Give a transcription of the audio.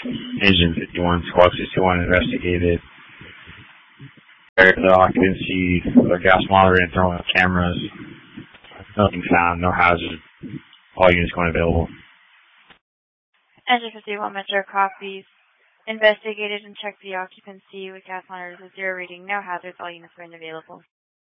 Engine 51, Squad 61 investigated. The occupancy, the gas monitor and thermal cameras. Nothing found, no hazard. All units going available. Engine 51 Metro copies. Investigated and checked the occupancy with gas monitors with 0 reading, no hazards, all units going available.